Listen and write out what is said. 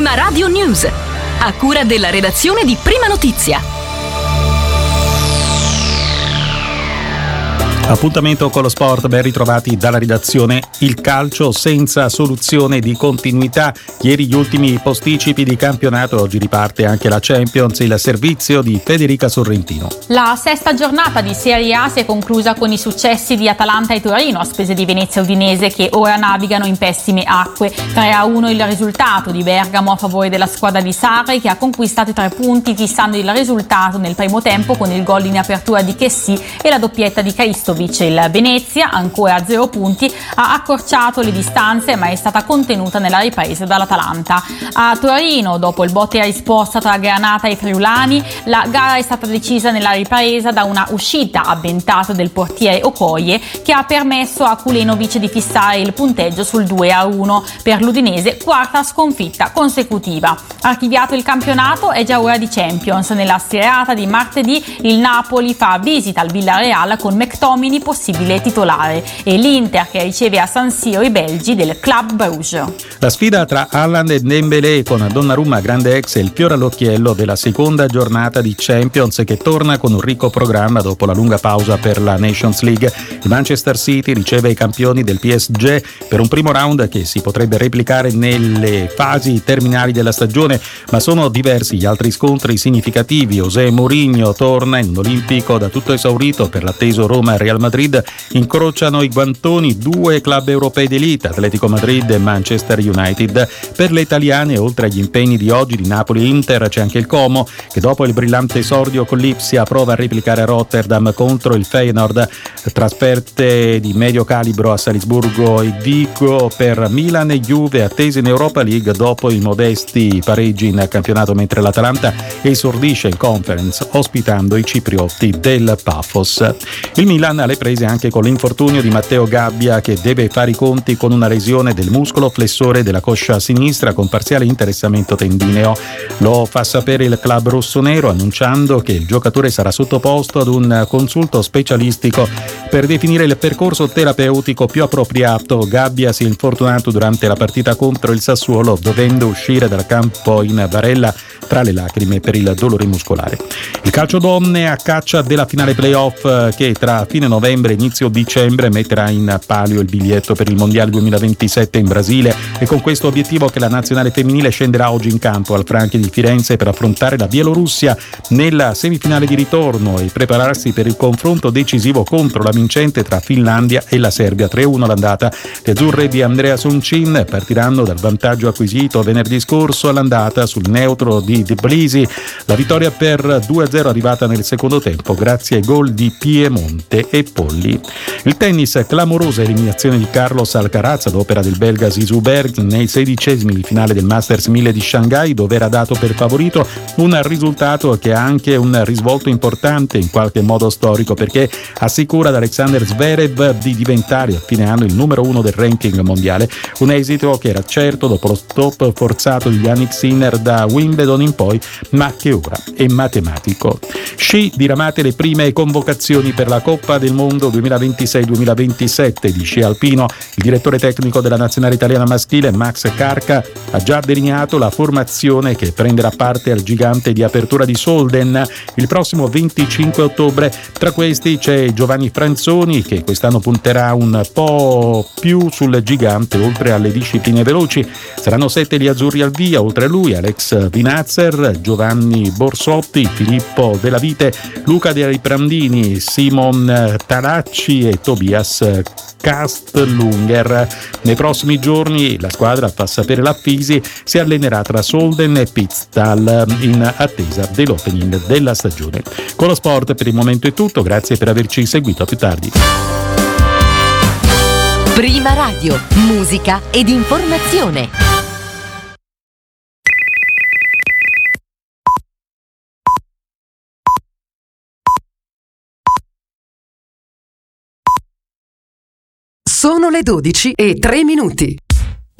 Prima Radio News, a cura della redazione di Prima Notizia. Appuntamento con lo sport, ben ritrovati dalla redazione. Il calcio senza soluzione di continuità. Ieri gli ultimi posticipi di campionato, oggi riparte anche la Champions, il servizio di Federica Sorrentino. La sesta giornata di Serie A si è conclusa con i successi di Atalanta e Torino a spese di Venezia e Udinese, che ora navigano in pessime acque. 3-1 il risultato di Bergamo a favore della squadra di Sarri, che ha conquistato i 3 punti fissando il risultato nel primo tempo con il gol in apertura di Chessy e la doppietta di Kristovic. Il Venezia, ancora a 0 punti, ha accorciato le distanze ma è stata contenuta nella ripresa dall'Atalanta. A Torino, dopo il botta e risposta tra Granata e Friulani, la gara è stata decisa nella ripresa da una uscita avventata del portiere Okoye, che ha permesso a Kulenovic di fissare il punteggio sul 2-1 per l'Udinese, quarta sconfitta consecutiva. Archiviato il campionato, è già ora di Champions. Nella serata di martedì il Napoli fa visita al Villarreal con McTominay possibile titolare e l'Inter che riceve a San Siro i belgi del Club Bruges. La sfida tra Haaland e Dembélé, con Donnarumma grande ex e il fiore all'occhiello della seconda giornata di Champions, che torna con un ricco programma dopo la lunga pausa per la Nations League. Il Manchester City riceve i campioni del PSG per un primo round che si potrebbe replicare nelle fasi terminali della stagione, ma sono diversi gli altri scontri significativi. José Mourinho torna in un olimpico da tutto esaurito per l'atteso Roma e Real Madrid. Incrociano i guantoni 2 club europei d'elite, Atletico Madrid e Manchester United. Per le italiane, oltre agli impegni di oggi di Napoli e Inter, c'è anche il Como, che dopo il brillante esordio con l'Ipsia prova a replicare a Rotterdam contro il Feyenoord. Trasferte di medio calibro a Salisburgo e Vigo per Milan e Juve, attese in Europa League dopo i modesti pareggi in campionato, mentre l'Atalanta esordisce in Conference ospitando i ciprioti del Pafos. Il Milan ha le prese anche con l'infortunio di Matteo Gabbia, che deve fare i conti con una lesione del muscolo flessore della coscia sinistra con parziale interessamento tendineo. Lo fa sapere il club rossonero, annunciando che il giocatore sarà sottoposto ad un consulto specialistico per definire il percorso terapeutico più appropriato. Gabbia si è infortunato durante la partita contro il Sassuolo, dovendo uscire dal campo in barella tra le lacrime per il dolore muscolare. Il calcio donne a caccia della finale playoff, che tra fine novembre e inizio dicembre metterà in palio il biglietto per il Mondiale 2027 in Brasile. E con questo obiettivo che la nazionale femminile scenderà oggi in campo al Franchi di Firenze per affrontare la Bielorussia nella semifinale di ritorno e prepararsi per il confronto decisivo contro la vincente tra Finlandia e la Serbia. 3-1 l'andata. Le azzurre di Andrea Soncin partiranno dal vantaggio acquisito venerdì scorso all'andata sul neutro di Tbilisi. La vittoria per 2-0 arrivata nel secondo tempo grazie ai gol di Piemonte e Polli. Il tennis, clamorosa eliminazione di Carlos Alcaraz ad opera del belga Zizou Berg nei 16esimi di finale del Masters 1000 di Shanghai, dove era dato per favorito, un risultato che ha anche un risvolto importante, in qualche modo storico, perché assicura ad Alexander Zverev di diventare a fine anno il numero 1 del ranking mondiale, un esito che era certo dopo lo stop forzato di Yannick Sinner da Wimbledon in poi, ma che ora è matematico. Sci, diramate le prime convocazioni per la Coppa del Mondo 2026-2027 di sci alpino. Il direttore tecnico della nazionale italiana maschile, Max Carca, ha già delineato la formazione che prenderà parte al gigante di apertura di Solden il prossimo 25 ottobre. Tra questi c'è Giovanni Franzoni, che quest'anno punterà un po' più sul gigante oltre alle discipline veloci. Saranno 7 gli azzurri al via, oltre a lui Alex Vinazzer, Giovanni Borsotti, Filippo Della Vite, Luca De Prandini, Simon Taracci e Tobias Kastlunger. Nei prossimi giorni la squadra, fa sapere la Fisi, si allenerà tra Solden e Pitztal in attesa dell'opening della stagione. Con lo sport per il momento è tutto, grazie per averci seguito, a più tardi. Prima Radio, musica ed informazione. Sono le 12:03.